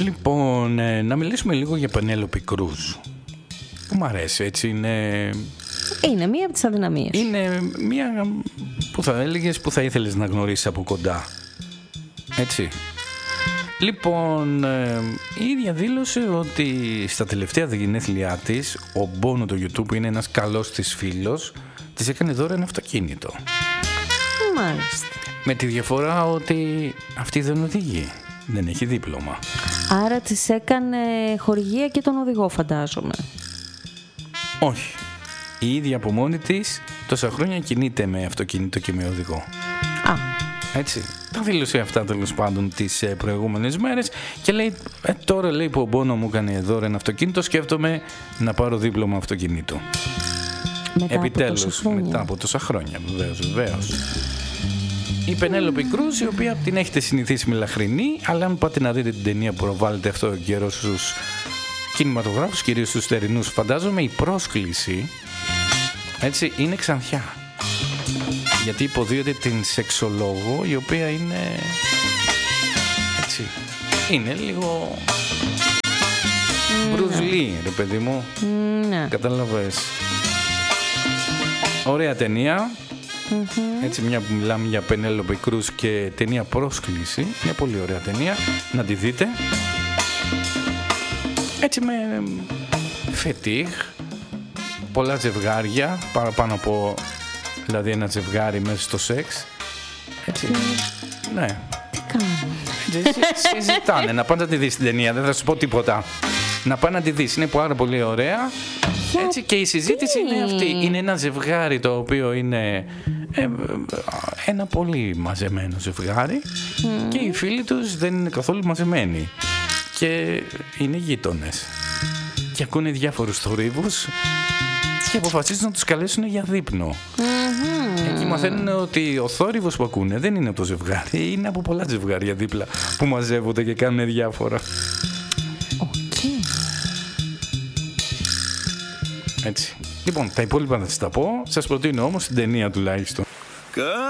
Λοιπόν, να μιλήσουμε λίγο για Πενέλοπη Κρούζ. Που μου αρέσει, έτσι είναι... Είναι μία από τις αδυναμίες. Είναι μία που θα έλεγες που θα ήθελες να γνωρίσεις από κοντά. Έτσι. Λοιπόν, η ίδια δήλωσε ότι στα τελευταία γενέθλιά της ο Μπόνο το YouTube είναι ένας καλός της φίλος. Της έκανε δώρο ένα αυτοκίνητο. Μάλιστα. Με τη διαφορά ότι αυτή δεν οδηγεί. Δεν έχει δίπλωμα. Άρα της έκανε χορηγία και τον οδηγό, φαντάζομαι. Όχι. Η ίδια από μόνη της τόσα χρόνια κινείται με αυτοκίνητο και με οδηγό. Α. Έτσι. Τα δήλωσε αυτά τέλος πάντων τις προηγούμενες μέρες και λέει τώρα λέει που ο Μπόνο μου έκανε δώρο ένα αυτοκίνητο, σκέφτομαι να πάρω δίπλωμα αυτοκινήτου. Επιτέλους, μετά από τόσα χρόνια, βεβαίως. Η Πενέλοπη Κρούζ, η οποία την έχετε συνηθίσει μελαχρινή, αλλά αν πάτε να δείτε την ταινία που προβάλλεται αυτό ο καιρό στους κινηματογράφους, κυρίως στους θερινούς, φαντάζομαι η πρόσκληση, έτσι, είναι ξανθιά. Γιατί υποδίωται την σεξολόγο, η οποία είναι, έτσι, είναι λίγο μπρουζλί, ρε παιδί μου. Ναι. Κατάλαβες. Ωραία ταινία. Έτσι, μια που μιλάμε για Πενέλοπη Κρούζ και ταινία πρόσκληση, είναι πολύ ωραία ταινία, να τη δείτε. Έτσι με φετίχ, πολλά ζευγάρια, παραπάνω από δηλαδή ένα ζευγάρι μέσα στο σεξ. Έτσι, ναι. Τι κάνουν. Συζητάνε, να πάνε να τη δεις την ταινία, δεν θα σου πω τίποτα. Να πάνε να τη δεις, είναι πάρα πολύ ωραία. Έτσι, και η συζήτηση είναι αυτή. Είναι ένα ζευγάρι το οποίο είναι ένα πολύ μαζεμένο ζευγάρι και οι φίλοι τους δεν είναι καθόλου μαζεμένοι και είναι γείτονες και ακούνε διάφορους θορύβους και αποφασίζουν να τους καλέσουν για δείπνο. Εκεί μαθαίνουν ότι ο θόρυβος που ακούνε δεν είναι από το ζευγάρι, είναι από πολλά ζευγάρια δίπλα που μαζεύονται και κάνουν διάφορα. Έτσι. Λοιπόν, τα υπόλοιπα θα σας τα πω. Σας προτείνω όμως την ταινία τουλάχιστον.